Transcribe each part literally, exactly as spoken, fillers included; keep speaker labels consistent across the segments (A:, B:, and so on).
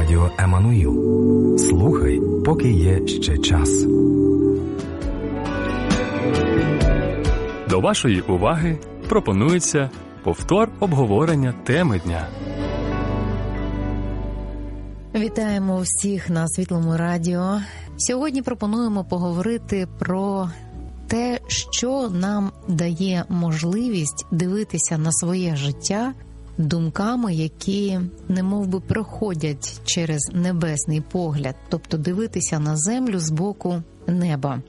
A: Радіо Еммануїл. Слухай, поки є ще час.
B: До вашої уваги пропонується повтор обговорення теми дня.
C: Вітаємо всіх на Світлому радіо. Сьогодні пропонуємо поговорити про те, що нам дає можливість дивитися на своє життя думками, які немовби проходять через небесний погляд, тобто дивитися на землю з боку неба.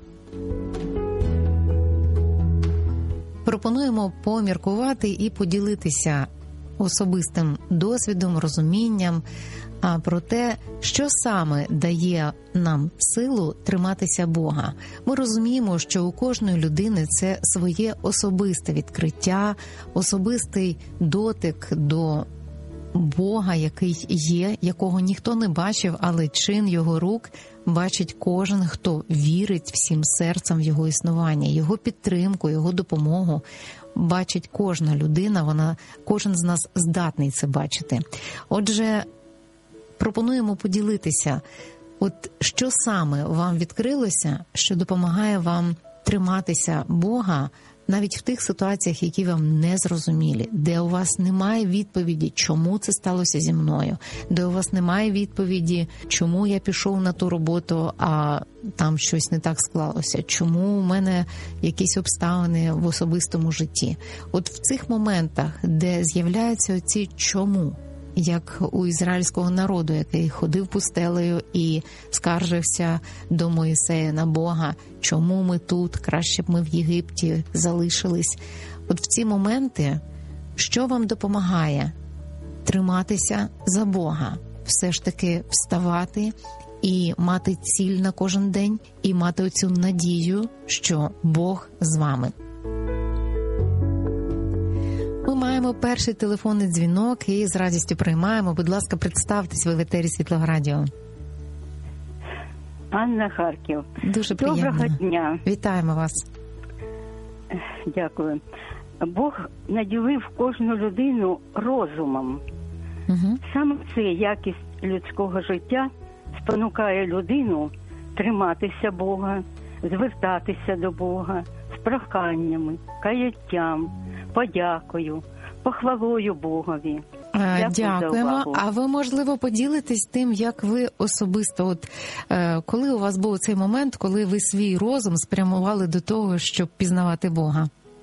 C: Пропонуємо поміркувати і поділитися особистим досвідом, розумінням про те, що саме дає нам силу триматися Бога. Ми розуміємо, що у кожної людини це своє особисте відкриття, особистий дотик до Бога, який є, якого ніхто не бачив, але чин його рук бачить кожен, хто вірить всім серцем в його існування, його підтримку, його допомогу. Бачить кожна людина, вона, кожен з нас здатний це бачити. Отже, пропонуємо поділитися, от що саме вам відкрилося, що допомагає вам триматися Бога навіть в тих ситуаціях, які вам не зрозумілі, де у вас немає відповіді, чому це сталося зі мною, де у вас немає відповіді, чому я пішов на ту роботу, а там щось не так склалося, чому у мене якісь обставини в особистому житті. От в цих моментах, де з'являються оці «чому», як у ізраїльського народу, який ходив пустелею і скаржився до Моїсея на Бога, чому ми тут, краще б ми в Єгипті залишились. От в ці моменти, що вам допомагає триматися за Бога? Все ж таки вставати і мати ціль на кожен день, і мати оцю надію, що Бог з вами. Ми маємо перший телефонний дзвінок і з радістю приймаємо. Будь ласка, представтесь, ви в етері Світлого радіо.
D: Анна, Харків.
C: Дуже приємно.
D: Доброго дня.
C: Вітаємо вас.
D: Дякую. Бог наділив кожну людину розумом.
C: Угу.
D: Саме це якість людського життя спонукає людину триматися Бога, звертатися до Бога з проханнями, каяттям, подякою, похвалою Богові.
C: Дякую Дякуємо. А ви, можливо, поділитесь тим, як ви особисто, от коли у вас був цей момент, коли ви свій розум спрямували до того, щоб пізнавати Бога?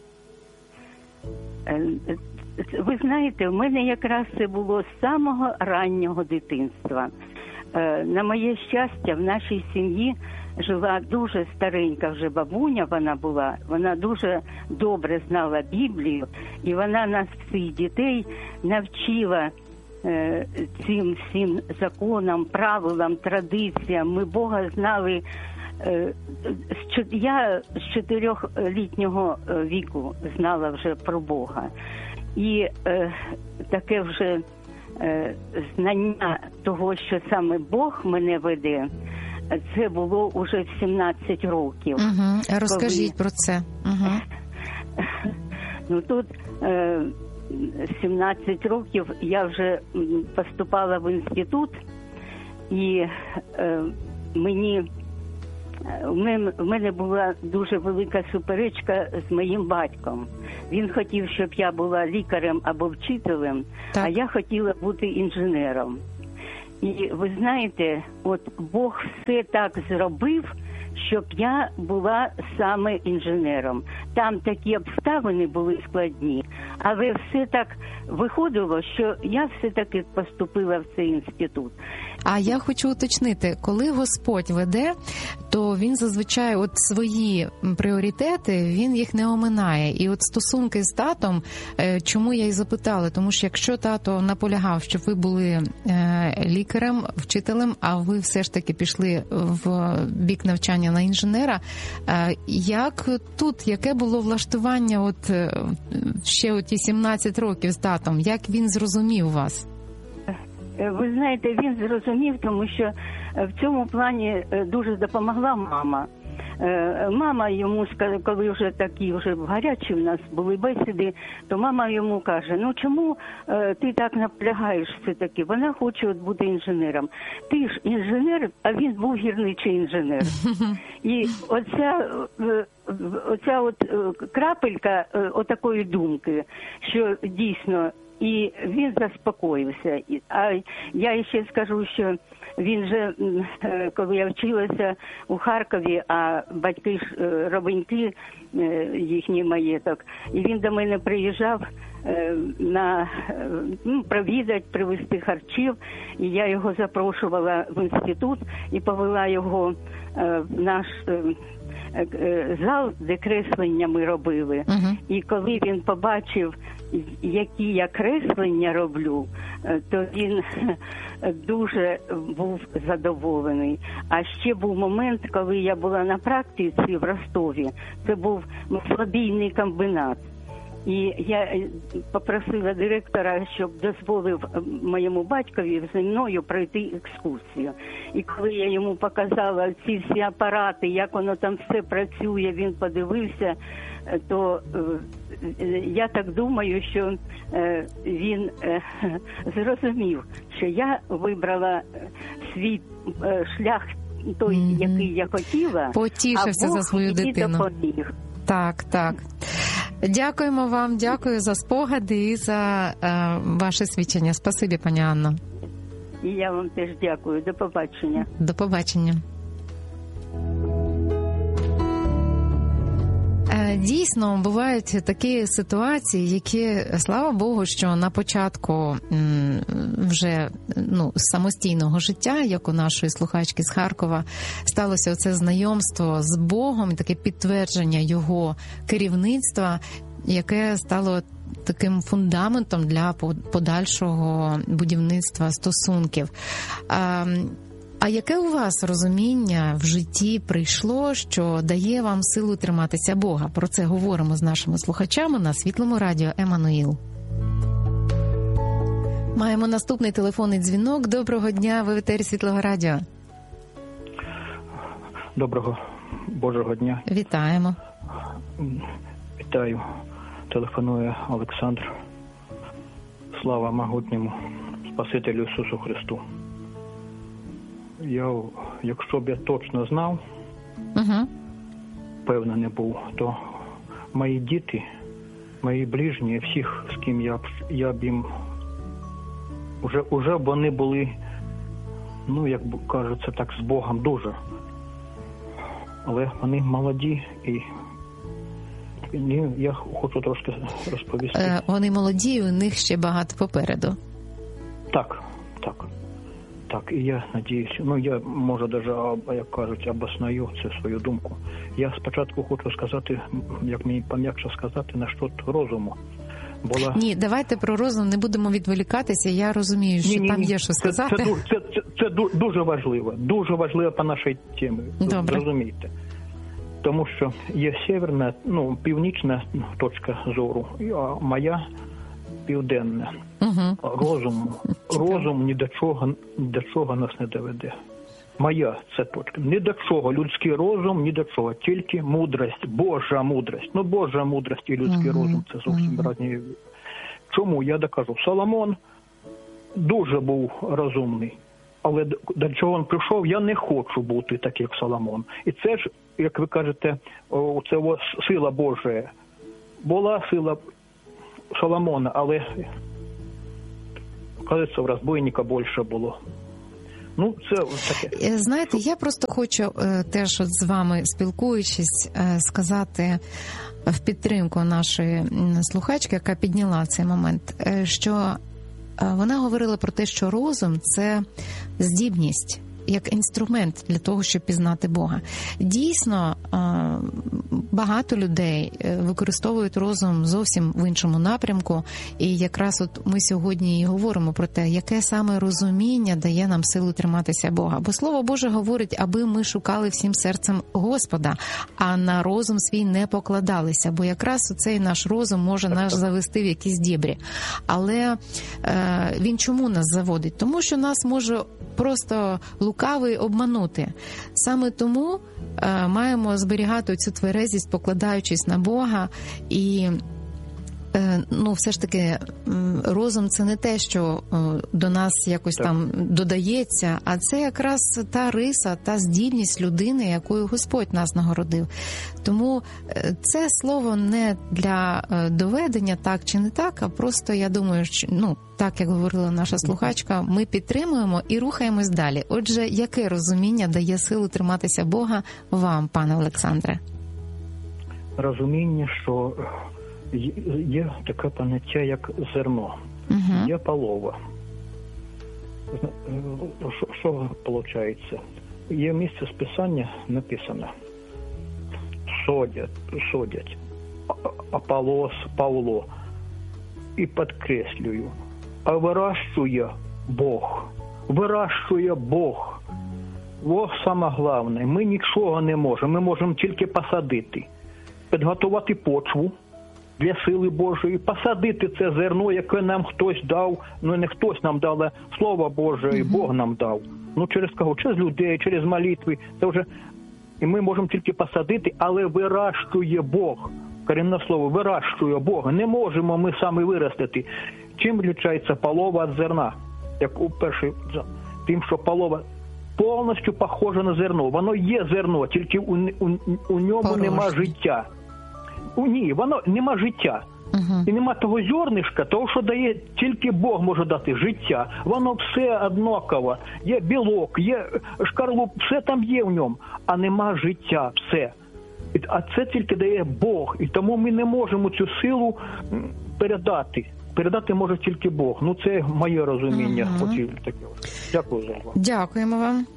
D: Ви знаєте, в мене якраз це було з самого раннього дитинства. На моє щастя, в нашій сім'ї жила дуже старенька вже бабуня, вона була, вона дуже добре знала Біблію, і вона нас всіх дітей навчила е, цим всім законам, правилам, традиціям. Ми Бога знали, е, я з чотирьохлітнього віку знала вже про Бога. І е, таке вже е, знання того, що саме Бог мене веде, це було уже в сімнадцять років.
C: Угу. Розкажіть коли... про це. Угу.
D: Ну тут е, сімнадцять років я вже поступала в інститут, і е, мені в мене була дуже велика суперечка з моїм батьком. Він хотів, щоб я була лікарем або вчителем, так. А я хотіла бути інженером. І ви знаєте, от Бог все так зробив, щоб я була саме інженером. Там такі обставини були складні, але все так виходило, що я все-таки поступила в цей інститут.
C: А я хочу уточнити, коли Господь веде, то Він зазвичай от свої пріоритети, Він їх не оминає. І от стосунки з татом, чому я і запитала, тому що якщо тато наполягав, щоб ви були лікарем, вчителем, а ви все ж таки пішли в бік навчання на інженера, як тут, яке було влаштування от ще оті сімнадцять років з татом, як він зрозумів вас?
D: Ви знаєте, він зрозумів, тому що в цьому плані дуже допомогла мама. мама йому сказала, коли вже такі вже гарячі в нас були бесіди, то мама йому каже, ну чому ти так наполягаєш все-таки? Вона хоче от бути інженером. Ти ж інженер, а він був гірничий інженер. І оця, оця от крапелька отакої думки, що дійсно, і він заспокоївся. А я ще скажу, що він же, коли я вчилася у Харкові, а батьки ж робеньки, їхній маєток, і він до мене приїжджав на ну, провідати, привезти харчів, і я його запрошувала в інститут і повела його в наш зал, де креслення ми робили. Uh-huh. І коли він побачив, які я креслення роблю, то він дуже був задоволений. А ще був момент, коли я була на практиці в Ростові. Це був маслобійний комбінат. І я попросила директора, щоб дозволив моєму батькові зі мною пройти екскурсію. І коли я йому показала ці всі апарати, як воно там все працює, він подивився, то я так думаю, що він зрозумів, що я вибрала свій шлях, той, mm-hmm. який я хотіла,
C: потішився за свою дитину.
D: Допоміг.
C: Так, так. Дякуємо вам, дякую за спогади і за е, ваше свідчення. Спасибі, пані Анно.
D: І я вам теж дякую. До побачення.
C: До побачення. Дійсно, бувають такі ситуації, які, слава Богу, що на початку вже ну, самостійного життя, як у нашої слухачки з Харкова, сталося оце знайомство з Богом, таке підтвердження Його керівництва, яке стало таким фундаментом для подальшого будівництва стосунків. А яке у вас розуміння в житті прийшло, що дає вам силу триматися Бога? Про це говоримо з нашими слухачами на Світлому радіо Еммануїл. Маємо наступний телефонний дзвінок. Доброго дня, ви в етері Світлого радіо.
E: Доброго Божого дня.
C: Вітаємо.
E: Вітаю. Телефонує Олександр. Слава могутньому Спасителю Ісусу Христу. Я, якщо б я точно знав, uh-huh. певно не був, то мої діти, мої ближні, всіх, з ким я б, я б їм, вже, вже вони були, ну, як кажуть, так, з Богом дуже. Але вони молоді і, і я хочу трошки розповісти.
C: Е, вони молоді, і у них ще багато попереду.
E: Так, так. Так, і я надіюсь, ну я, може, даже, як кажуть, обосною це свою думку. Я спочатку хочу сказати, як мені пом'якше сказати, на що розуму. Була...
C: Ні, давайте про розум не будемо відволікатися, я розумію, що ні, ні, там є що сказати.
E: Це, це, це, це, це дуже важливо, дуже важливо по нашій темі, зрозумійте. Тому що є северна, ну, північна точка зору, а моя південна. Угу. Розум, розум ні до чого, ні до чого нас не доведе. Моя це точка. Ні до чого. Людський розум ні до чого. Тільки мудрость, Божа мудрость. Ну, Божа мудрость і людський угу. розум – це зовсім угу. різні. Чому? Я докажу. Соломон дуже був розумний. Але до чого він прийшов, я не хочу бути так, як Соломон. І це ж, як ви кажете, це сила Божа. Була сила Соломона, але, кажеться, в розбойника більше було. Ну, це таке.
C: Знаєте, я просто хочу теж от з вами, спілкуючись, сказати в підтримку нашої слухачки, яка підняла цей момент, що вона говорила про те, що розум – це здібність, як інструмент для того, щоб пізнати Бога. Дійсно, багато людей використовують розум зовсім в іншому напрямку. І якраз от ми сьогодні і говоримо про те, яке саме розуміння дає нам силу триматися Бога. Бо Слово Боже говорить, аби ми шукали всім серцем Господа, а на розум свій не покладалися. Бо якраз цей наш розум може нас завести в якісь дібрі. Але е, він чому нас заводить? Тому що нас може просто лукавий обманути. Саме тому е, маємо зберігати цю тверезість, покладаючись на Бога. І е, ну, все ж таки розум – це не те, що е, до нас якось так там додається, а це якраз та риса, та здібність людини, якою Господь нас нагородив. Тому е, це слово не для е, доведення так чи не так, а просто, я думаю, що, ну, так, як говорила наша слухачка, ми підтримуємо і рухаємось далі. Отже, яке розуміння дає силу триматися Бога вам, пане Олександре?
E: Розуміння, що є таке поняття, як зерно, угу. Є полова. Що виходить? Є місце з Писання написано: «Содять, содять, Аполос, Павло». І підкреслюю: а вирощує Бог. Вирощує Бог. Бог саме головне. Ми нічого не можемо. Ми можемо тільки посадити. Підготувати почву для сили Божої. Посадити це зерно, яке нам хтось дав. Ну, не хтось нам дав, а Слово Боже, і Бог нам дав. Ну, через кого? Через людей, через молитви. Це вже... І ми можемо тільки посадити, але вирощує Бог. Корінне слово, вирощує Бога. Не можемо ми самі виростити. Чим відрізняється полова від зерна? Як у першій, тим, що полова повністю похожа на зерно. Воно є зерно, тільки у, у, у ньому Порожні. Нема життя. У, ні, воно нема життя. Угу. І нема того зернишка, того, що дає, тільки Бог може дати життя. Воно все однаково. Є білок, є шкарлуп, все там є в ньому. А нема життя, все. А це тільки дає Бог. І тому ми не можемо цю силу передати. Передати може тільки Бог. Ну, це моє розуміння. Угу. Дякую за увагу.
C: Дякуємо вам.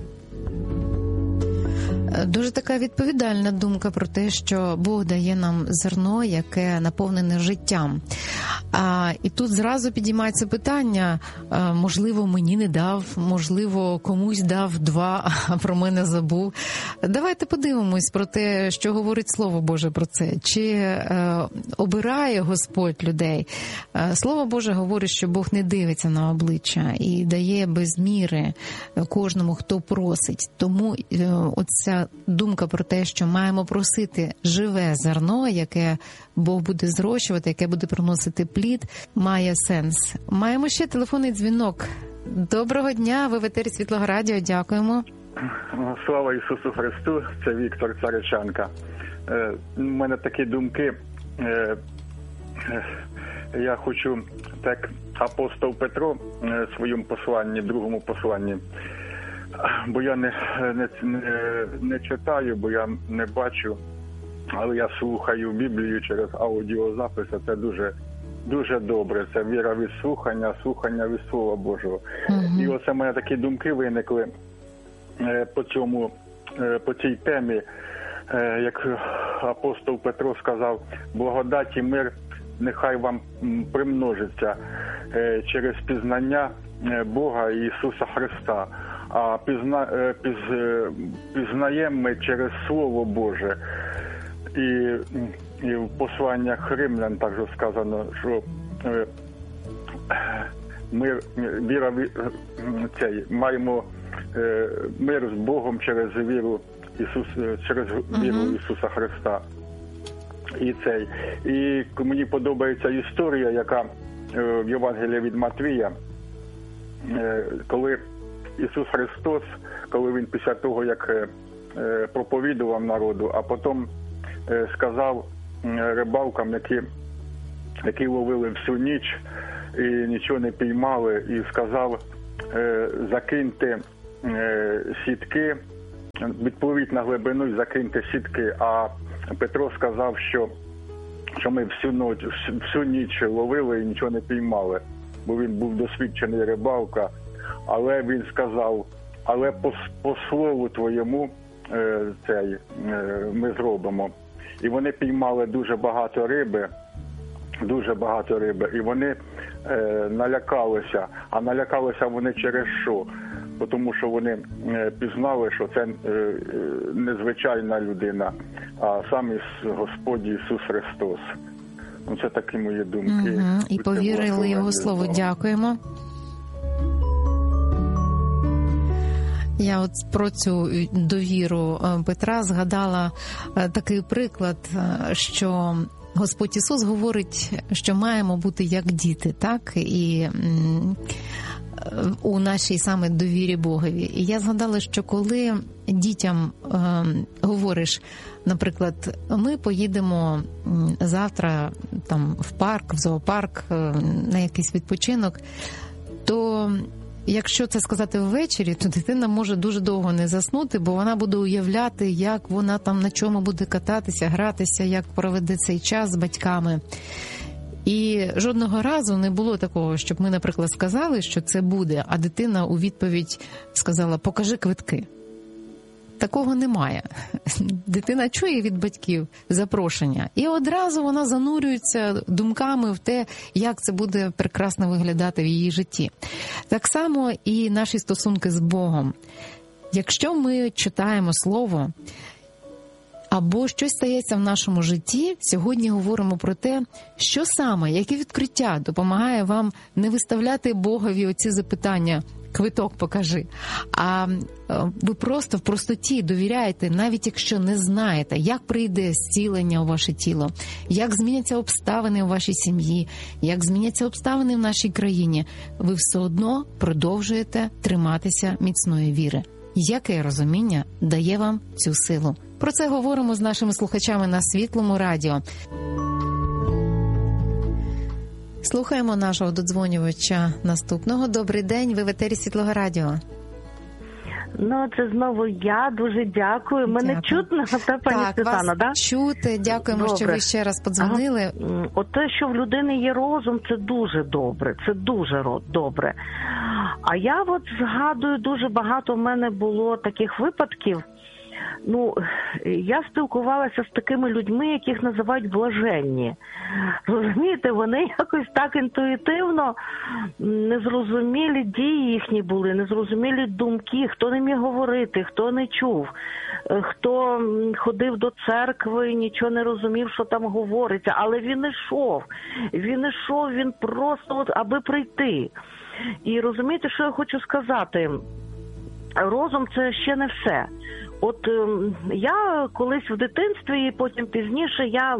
C: Дуже така відповідальна думка про те, що Бог дає нам зерно, яке наповнене життям. А, і тут зразу підіймається питання, а, можливо, мені не дав, можливо, комусь дав два, а про мене забув. Давайте подивимось про те, що говорить Слово Боже про це. Чи а, обирає Господь людей? А, Слово Боже говорить, що Бог не дивиться на обличчя і дає без міри кожному, хто просить. Тому а, оця думка про те, що маємо просити живе зерно, яке Бог буде зрощувати, яке буде приносити плід, має сенс. Маємо ще телефонний дзвінок. Доброго дня, ви в етері Світлого Радіо, дякуємо.
F: Слава Ісусу Христу, це Віктор Царичанка. Е, у мене такі думки. Е, е, я хочу, так апостол Петро в своєму посланні, другому посланні, бо я не, не, не, не читаю, бо я не бачу, але я слухаю Біблію через аудіозапис, це дуже, дуже добре. Це віра від слухання, слухання від Слова Божого. Mm-hmm. І оце в мене такі думки виникли по цьому, по цій темі, як апостол Петро сказав: благодать і мир нехай вам примножиться через пізнання Бога і Ісуса Христа. А пізна, піз, пізнаємо ми через Слово Боже. І, і в посланнях Римлян також сказано, що ми віра, цей, маємо мир з Богом через віру Ісус, через віру uh-huh. Ісуса Христа. І цей. І мені подобається історія, яка в Євангелії від Матвія, коли Ісус Христос, коли Він після того, як проповідував народу, а потім сказав рибалкам, які, які ловили всю ніч і нічого не піймали, і сказав: закиньте сітки, відпливіть на глибину і закиньте сітки. А Петро сказав, що, що ми всю, ніч, всю ніч ловили і нічого не піймали, бо він був досвідчений рибалка. Але він сказав: але по, по слову твоєму е, цей, е, ми зробимо. і вони піймали дуже багато риби, дуже багато риби, і вони е, налякалися. А налякалися вони через що? Тому що вони е, пізнали, що це е, незвичайна людина, а сам Господь Ісус Христос. Ну, це такі мої думки.
C: Угу. І повірили Його слову. Дякуємо. Я от про цю довіру Петра згадала такий приклад, що Господь Ісус говорить, що маємо бути як діти, так? І у нашій саме довірі Богові. І я згадала, що коли дітям е, говориш, наприклад, ми поїдемо завтра там в парк, в зоопарк, е, на якийсь відпочинок, то якщо це сказати ввечері, то дитина може дуже довго не заснути, бо вона буде уявляти, як вона там на чому буде кататися, гратися, як проведе цей час з батьками. І жодного разу не було такого, щоб ми, наприклад, сказали, що це буде, а дитина у відповідь сказала: покажи квитки. Такого немає. Дитина чує від батьків запрошення, і одразу вона занурюється думками в те, як це буде прекрасно виглядати в її житті. Так само і наші стосунки з Богом. Якщо ми читаємо Слово, або щось стається в нашому житті, сьогодні говоримо про те, що саме, яке відкриття допомагає вам не виставляти Богові оці запитання «квиток покажи», а ви просто в простоті довіряєте, навіть якщо не знаєте, як прийде зцілення у ваше тіло, як зміняться обставини у вашій сім'ї, як зміняться обставини в нашій країні, ви все одно продовжуєте триматися міцної віри. Яке розуміння дає вам цю силу? Про це говоримо з нашими слухачами на Світлому радіо. Слухаємо нашого додзвонювача наступного. Добрий день, ви в етері Світлого радіо.
G: Ну, це знову я. Дуже дякую. Мене Дякую. Чутно, та, пані
C: так,
G: Світлана,
C: да? чути. Дякуємо, добре. Що ви ще раз подзвонили.
G: Ага. От те, що в людини є розум, це дуже добре. Це дуже добре. А я от згадую, дуже багато в мене було таких випадків. Ну, я спілкувалася з такими людьми, яких називають блаженні. Розумієте, вони якось так інтуїтивно незрозумілі дії їхні були, незрозумілі думки, хто не міг говорити, хто не чув, хто ходив до церкви, нічого не розумів, що там говориться, але він ішов, він ішов, він просто от, аби прийти. І розумієте, що я хочу сказати? Розум – це ще не все. От я колись в дитинстві, і потім пізніше, я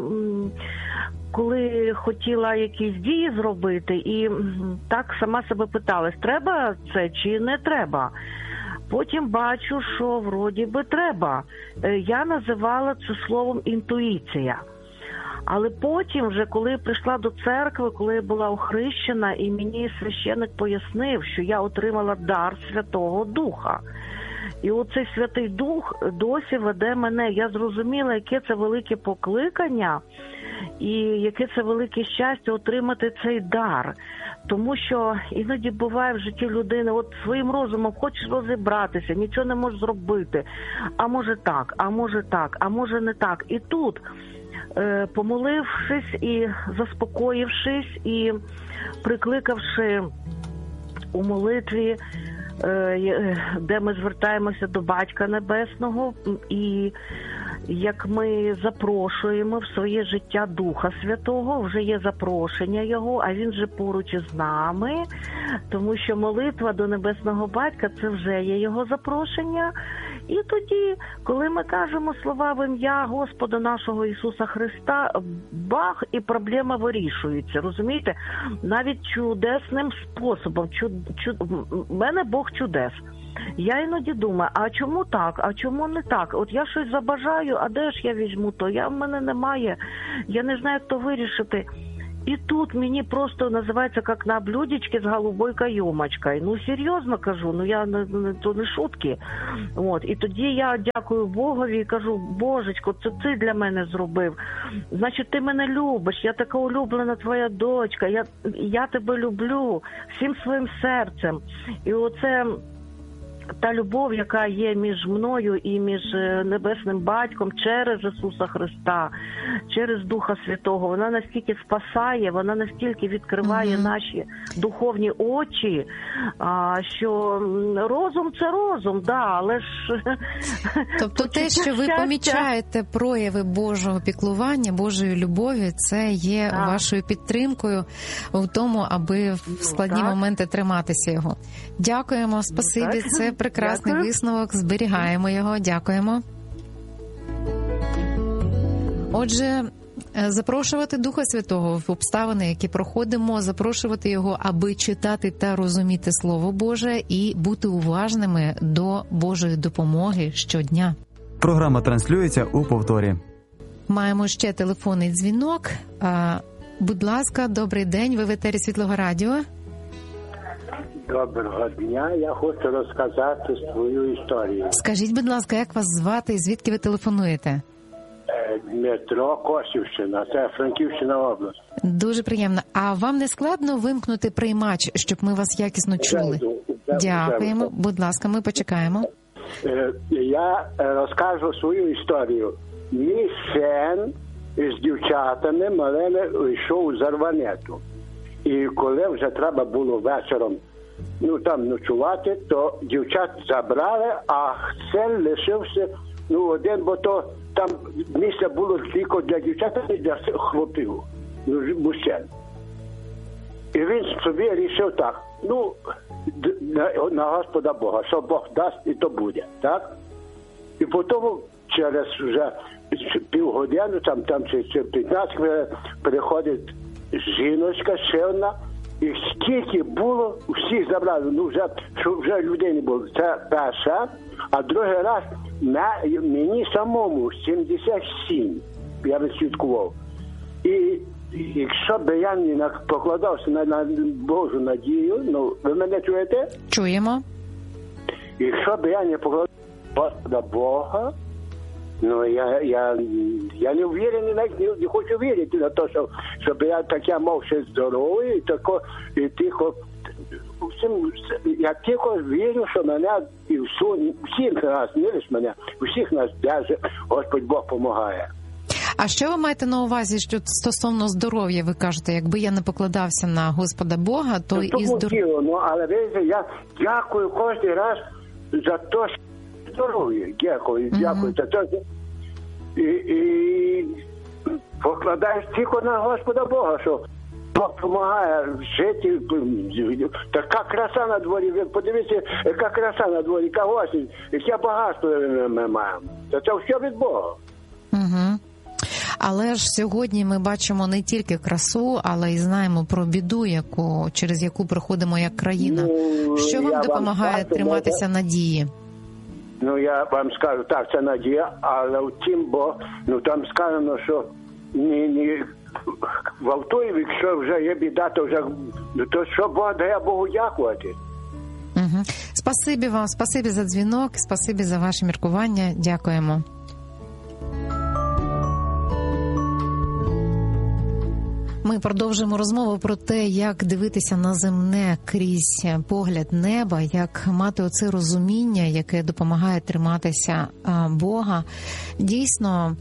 G: коли хотіла якісь дії зробити, і так сама себе питалась, треба це чи не треба. Потім бачу, що вроді би треба. Я називала це словом інтуїція. Але потім, вже коли прийшла до церкви, коли я була охрещена, і мені священик пояснив, що я отримала дар Святого Духа. І оцей Святий Дух досі веде мене. Я зрозуміла, яке це велике покликання і яке це велике щастя отримати цей дар. Тому що іноді буває в житті людини, от своїм розумом хочеш розібратися, нічого не можеш зробити. А може так, а може так, а може не так. І тут, помолившись і заспокоївшись, і прикликавши у молитві, де ми звертаємося до Батька Небесного, і як ми запрошуємо в своє життя Духа Святого, вже є запрошення Його, а Він же поруч із нами, тому що молитва до Небесного Батька – це вже є Його запрошення. І тоді, коли ми кажемо слова в ім'я Господа нашого Ісуса Христа, бах, і проблема вирішується, розумієте? Навіть чудесним способом. Чуд, чуд, в мене Бог чудес. Я іноді думаю, а чому так, а чому не так? От я щось забажаю, а де ж я візьму то? Я, в мене немає, я не знаю, як то вирішити. І тут мені просто називається, як на блюдечке з голубой кайомочкою. Ну, серйозно кажу, ну я не, не, то не шутки. От. І тоді я дякую Богові і кажу, Божечко, це ти для мене зробив. Значить, ти мене любиш, я така улюблена твоя дочка, я, я тебе люблю всім своїм серцем. І оце та любов, яка є між мною і між Небесним Батьком через Ісуса Христа, через Духа Святого, вона настільки спасає, вона настільки відкриває mm-hmm. наші духовні очі, що розум – це розум, да, але ж...
C: Тобто те, що ви помічаєте прояви Божого піклування, Божої любові, це є так. вашою підтримкою в тому, аби в складні так. моменти триматися його. Дякуємо, спасибі, так. це прекрасний Дякую. Висновок, зберігаємо його, дякуємо. Отже, запрошувати Духа Святого в обставини, які проходимо, запрошувати його, аби читати та розуміти Слово Боже і бути уважними до Божої допомоги щодня.
H: Програма транслюється у повторі.
C: Маємо ще телефонний дзвінок. Будь ласка, добрий день, ви в етері Світлого Радіо.
I: Доброго дня, я хочу розказати свою історію.
C: Скажіть, будь ласка, як вас звати і звідки ви телефонуєте?
I: Дмитро, Косівщина, це Франківщина область.
C: Дуже приємно. А вам не складно вимкнути приймач, щоб ми вас якісно чули? Дякуємо. Будь ласка, ми почекаємо.
I: Я розкажу свою історію. Мій син з дівчатами малими йшов у Зарванету. І коли вже треба було вечором ну там ночувати, то дівчат забрали, а син лишився ну один, бо то там місце було тільки для дівчат і для хлопців, мужчин. І він собі рішив так, ну, на, на Господа Бога, що Бог дасть, і то буде, так? І потім через вже півгодини, там, там чи, чи п'ятнадцять хвилин, приходить жіночка ще одна, і скільки було, всіх забрали, ну вже, що вже людей не було. Це перша, а другий раз на, мені самому сімдесят сім, я відслідкував. І якщо б я не покладався на, на Божу надію, ну, ви мене чуєте?
C: Чуємо.
I: Якщо б я не покладався на Бога, ну, я, я, я не впевнений, не, не хочу вірити на те, що, щоб я таке мав ще здоровий, і тако, і тихо, всім, я тільки вірю, що мене, і всю, всіх нас, не лише мене, всіх нас держить, Господь Бог допомагає.
C: А що ви маєте на увазі, що стосовно здоров'я, ви кажете, якби я не покладався на Господа Бога, то ну, і здоров'я?
I: Ну, але ви, я дякую кожен раз за те, що здоров'я. Дякую, mm-hmm. дякую за те, і, і покладаєш тільки на Господа Бога, що Бог допомагає жити. Така краса на дворі, ви подивіться, яка краса на дворі, яка осінь, яке багатство ми маємо. Це все від Бога.
C: Угу. Але ж сьогодні ми бачимо не тільки красу, але й знаємо про біду, яку, через яку проходимо як країна. Ну, що вам допомагає вам триматися може... надії?
I: Ну, я вам скажу, так, це надія, але втім, бо ну, там сказано, що ні, ні, в Автоєві, якщо вже є біда, то вже, то що Бог дає, Богу дякувати.
C: Угу. Спасибі вам, спасибі за дзвінок, спасибі за ваше міркування, дякуємо. Ми продовжуємо розмову про те, як дивитися на земне крізь погляд неба, як мати оце розуміння, яке допомагає триматися Бога. Дійсно,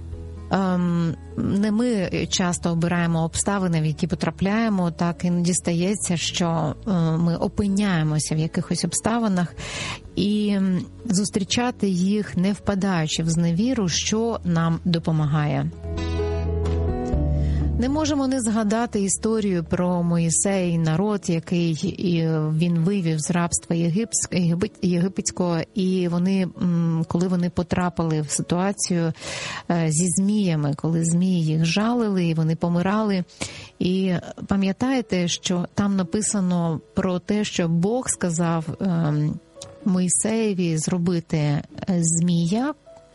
C: не ми часто обираємо обставини, в які потрапляємо, так іноді стається, що ми опиняємося в якихось обставинах, і зустрічати їх, не впадаючи в зневіру, що нам допомагає. Не можемо не згадати історію про Моїсея і народ, який він вивів з рабства єгипетського, і вони, коли вони потрапили в ситуацію зі зміями, коли змії їх жалили, і вони помирали. І пам'ятаєте, що там написано про те, що Бог сказав Моїсеєві зробити змія,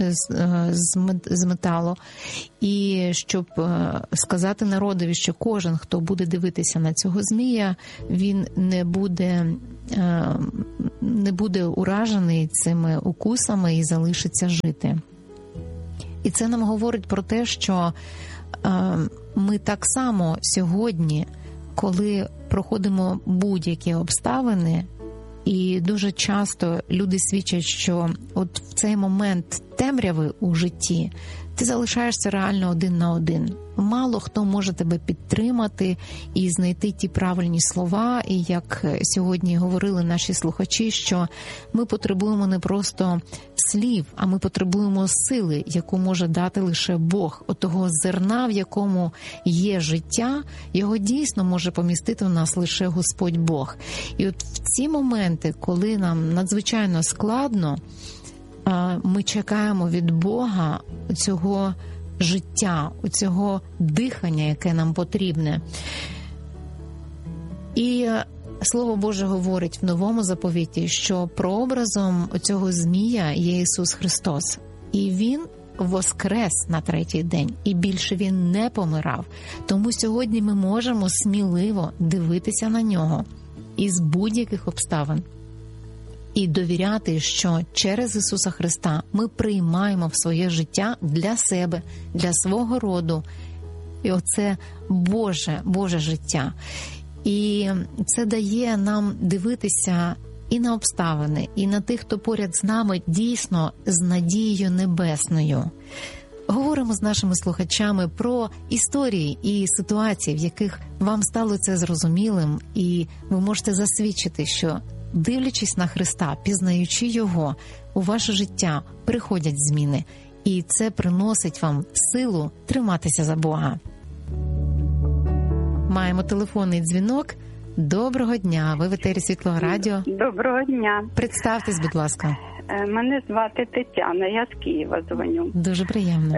C: з металу, і щоб сказати народові, що кожен, хто буде дивитися на цього змія, він не буде, не буде уражений цими укусами і залишиться жити. І це нам говорить про те, що ми так само сьогодні, коли проходимо будь-які обставини, І дуже часто люди свідчать, що от в цей момент темряви у житті ти залишаєшся реально один на один. Мало хто може тебе підтримати і знайти ті правильні слова. І як сьогодні говорили наші слухачі, що ми потребуємо не просто слів, а ми потребуємо сили, яку може дати лише Бог. Отого зерна, в якому є життя, його дійсно може помістити в нас лише Господь Бог. І от в ці моменти, коли нам надзвичайно складно, ми чекаємо від Бога цього життя, цього дихання, яке нам потрібне. І Слово Боже говорить в Новому заповіті, що прообразом цього змія є Ісус Христос. І Він воскрес на третій день, і більше Він не помирав. Тому сьогодні ми можемо сміливо дивитися на Нього із будь-яких обставин. І довіряти, що через Ісуса Христа ми приймаємо в своє життя для себе, для свого роду. І оце Боже, Боже життя. І це дає нам дивитися і на обставини, і на тих, хто поряд з нами, дійсно з надією небесною. Говоримо з нашими слухачами про історії і ситуації, в яких вам стало це зрозумілим, і ви можете засвідчити, що дивлячись на Христа, пізнаючи Його, у ваше життя приходять зміни. І це приносить вам силу триматися за Бога. Маємо телефонний дзвінок. Доброго дня. Ви в етері Світлого Радіо.
J: Доброго дня.
C: Представтесь, будь ласка.
J: Мене звати Тетяна, я з Києва дзвоню.
C: Дуже приємно.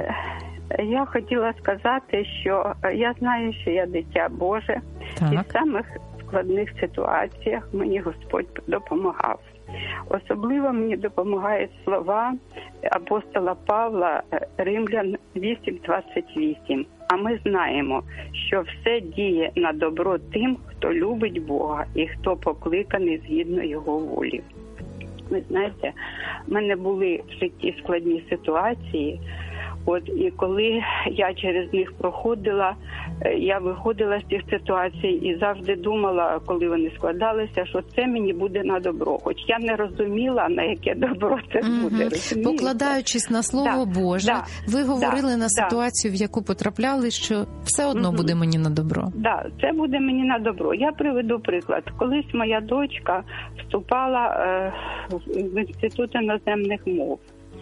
J: Я хотіла сказати, що я знаю, що я дитя Боже.
C: Так.
J: І в самих складних ситуаціях мені Господь допомагав. Особливо мені допомагають слова апостола Павла, Римлян вісім двадцять вісім. А ми знаємо, що все діє на добро тим, хто любить Бога і хто покликаний згідно Його волі. Ви знаєте, в мене були в житті складні ситуації, от, і коли я через них проходила, я виходила з цих ситуацій і завжди думала, коли вони складалися, що це мені буде на добро. Хоч я не розуміла, на яке добро це буде.
C: Mm-hmm. Покладаючись на Слово
J: да,
C: Боже,
J: да,
C: ви говорили
J: да,
C: на ситуацію,
J: да.
C: в яку потрапляли, що все одно mm-hmm. буде мені на добро.
J: Так, да, це буде мені на добро. Я приведу приклад. Колись моя дочка вступала е, в Інститут іноземних мов.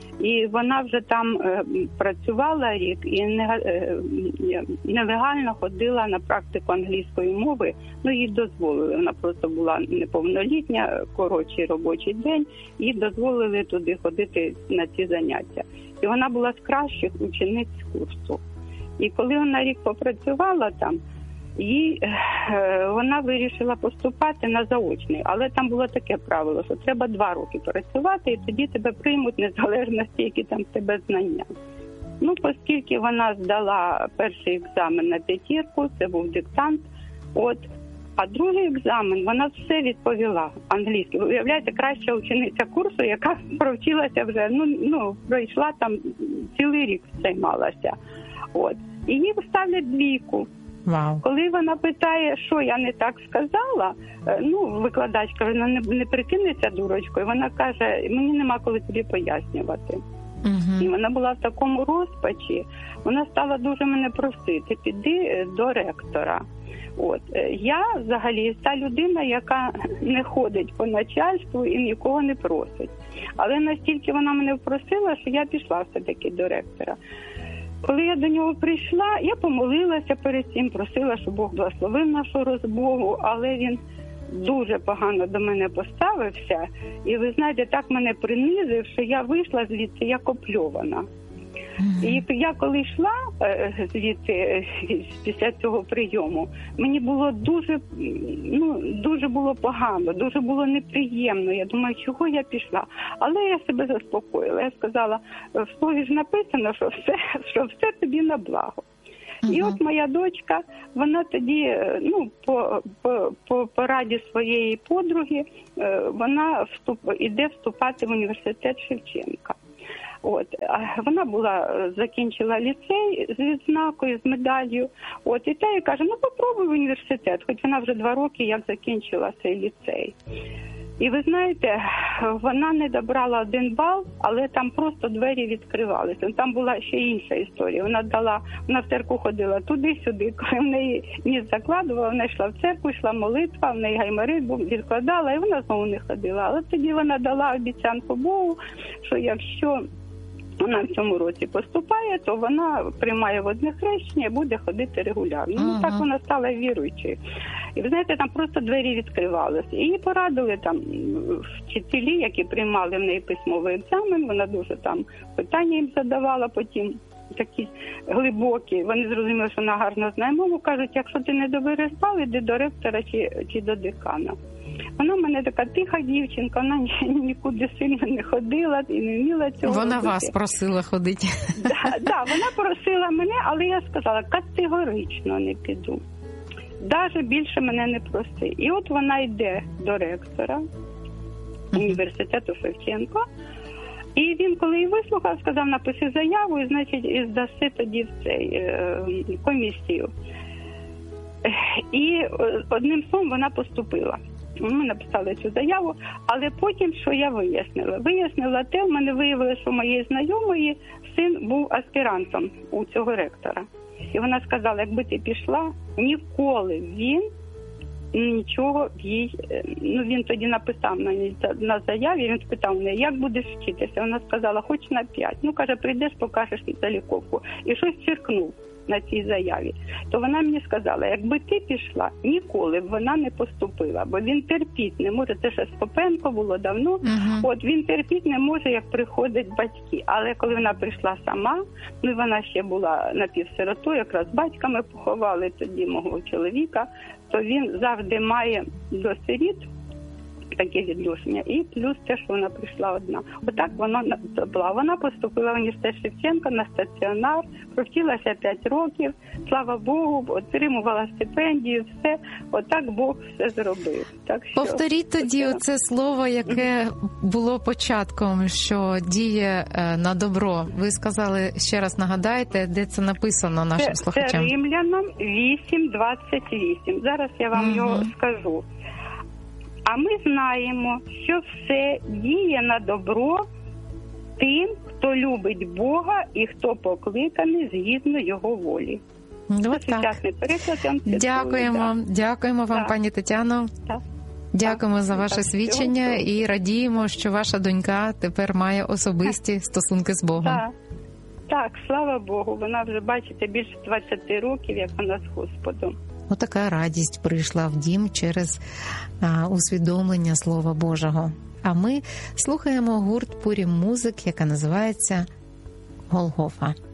J: І вона вже там е, працювала рік і не, е, нелегально ходила на практику англійської мови. Ну, їй дозволили. Вона просто була неповнолітня, коротший робочий день. Їй дозволили туди ходити на ці заняття. І вона була з кращих учениць курсу. І коли вона рік попрацювала там, їй, е, вона вирішила поступати на заочний. Але там було таке правило, що треба два роки працювати, і тоді тебе приймуть незалежності, які там в тебе знання. Ну, оскільки вона здала перший екзамен на п'ятірку, це був диктант, от, а другий екзамен, вона все відповіла англійською. Ви уявляєте, краща учениця курсу, яка провчилася вже, ну, ну пройшла там, цілий рік займалася. От. І їй ставлять двійку.
C: Wow.
J: Коли вона питає, що я не так сказала, ну, викладачка, вона не, не прикинеться дурочкою, вона каже, мені нема коли тобі пояснювати. Uh-huh. І вона була в такому розпачі, вона стала дуже мене просити, піди до ректора. От. Я взагалі та людина, яка не ходить по начальству і нікого не просить. Але настільки вона мене просила, що я пішла все-таки до ректора. Коли я до нього прийшла, я помолилася перед цим, просила, щоб Бог благословив нашу розмову, але він дуже погано до мене поставився. І ви знаєте, так мене принизив, що я вийшла звідси як опльована. І я коли йшла звідти після цього прийому, мені було дуже, ну, дуже було погано, дуже було неприємно. Я думаю, чого я пішла? Але я себе заспокоїла. Я сказала, в слові ж написано, що все, що все тобі на благо. Uh-huh. І от моя дочка, вона тоді, ну, по, по, по пораді своєї подруги, вона вступ, іде вступати в університет Шевченка. От, вона була, закінчила ліцей з відзнакою, з медаллю. От, і та їй каже, ну попробуй в університет, хоч вона вже два роки як закінчила цей ліцей. І ви знаєте, вона не добрала один бал, але там просто двері відкривалися. Там була ще інша історія. Вона дала, вона в церкву ходила туди-сюди. Коли в неї ніс закладувала, вона йшла в церкву, йшла молитва, в неї гайморит був, відкладала, і вона знову не ходила. Але тоді вона дала обіцянку Богу, що якщо вона в цьому році поступає, то вона приймає водне хрещення і буде ходити регулярно. Ага. Ну, так вона стала віруючою. І ви знаєте, там просто двері відкривалися. І її порадили там вчителі, які приймали в неї письмовий екзамен. Вона дуже там питання їм задавала потім, такі глибокі. Вони зрозуміли, що вона гарно знає мову. Кажуть, якщо ти не добереш бал, іди до ректора чи, чи до декана. Вона в мене така тиха дівчинка, вона ні, нікуди сильно не ходила і не вміла цього
C: Вона
J: робити.
C: вас просила ходити.
J: Да, да, вона просила мене, але я сказала, категорично не піду. Навіть більше мене не проси. І от вона йде до ректора університету Шевченка, і він, коли її вислухав, сказав, напиши заяву, і, значить, і здаси тоді в цей е, комісію. І одним словом вона поступила. Ми написали цю заяву, але потім, що я вияснила? Вияснила те, в мене виявилося, що моєї знайомої син був аспірантом у цього ректора. І вона сказала, якби ти пішла, ніколи він нічого їй, ну він тоді написав на, на заяві, він спитав мене, як будеш вчитися? Вона сказала, хоч на п'ять. Ну, каже, прийдеш, покажеш заліковку. І щось черкнув на цій заяві. То вона мені сказала, якби ти пішла, ніколи б вона не поступила, бо він терпіть не може, це ще Скопенко було давно, uh-huh. от він терпіть не може, як приходять батьки. Але коли вона прийшла сама, ну вона ще була напівсиротою, якраз батьками поховали тоді мого чоловіка, то він завжди має до сиріт таке відношення. І плюс те, що вона прийшла одна. Отак вона була. Вона поступила в університет Шевченка на стаціонар, провчилася п'ять років, слава Богу, отримувала стипендію, все. Отак Бог все зробив. Так що...
C: Повторіть тоді оце слово, яке було початком, що діє на добро. Ви сказали, ще раз нагадайте, де це написано нашим це, слухачам?
J: Це Римлянам вісім двадцять вісім. Зараз я вам угу. його скажу. А ми знаємо, що все діє на добро тим, хто любить Бога і хто покликаний згідно Його волі.
C: Ну, так. Дякуємо, дякуємо вам, так. пані Тетяно. Так. Дякуємо так. за ваше так. свідчення і радіємо, що ваша донька тепер має особисті так. стосунки з Богом.
J: Так. так, слава Богу, вона вже, бачите, більше двадцять років, як вона з Господом.
C: Отака радість прийшла в дім через а, усвідомлення Слова Божого. А ми слухаємо гурт Пурім Музик, яка називається «Голгофа».